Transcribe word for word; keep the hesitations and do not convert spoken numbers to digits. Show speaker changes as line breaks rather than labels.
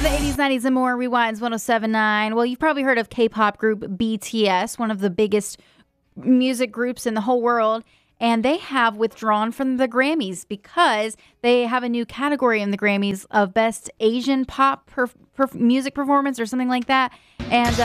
the eighties, nineties, and more. Rewinds one oh seven point nine. Well, you've probably heard of K-pop group B T S, one of the biggest music groups in the whole world. And they have withdrawn from the Grammys because they have a new category in the Grammys of Best Asian Pop per, per, Music Performance or something like that. And